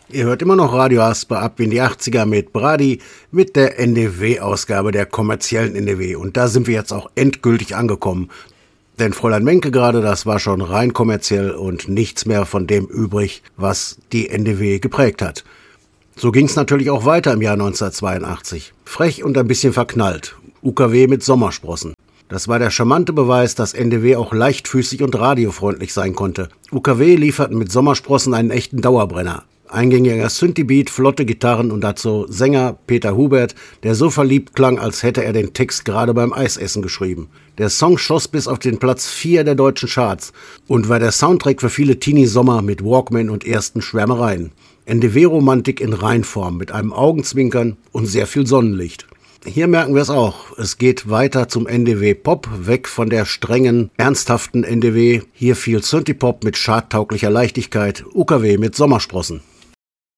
Ihr hört immer noch Radio Asper ab in die 80er mit Brady, mit der NDW-Ausgabe der kommerziellen NDW. Und da sind wir jetzt auch endgültig angekommen. Denn Fräulein Menke gerade, das war schon rein kommerziell und nichts mehr von dem übrig, was die NDW geprägt hat. So ging es natürlich auch weiter im Jahr 1982. Frech und ein bisschen verknallt. UKW mit Sommersprossen. Das war der charmante Beweis, dass NDW auch leichtfüßig und radiofreundlich sein konnte. UKW lieferten mit Sommersprossen einen echten Dauerbrenner. Eingängiger Synthie-Beat, flotte Gitarren und dazu Sänger Peter Hubert, der so verliebt klang, als hätte er den Text gerade beim Eisessen geschrieben. Der Song schoss bis auf den Platz 4 der deutschen Charts und war der Soundtrack für viele Teenie-Sommer mit Walkman und ersten Schwärmereien. NDW-Romantik in Reinform mit einem Augenzwinkern und sehr viel Sonnenlicht. Hier merken wir es auch. Es geht weiter zum NDW-Pop, weg von der strengen, ernsthaften NDW. Hier viel Synthie-Pop mit schadtauglicher Leichtigkeit, UKW mit Sommersprossen.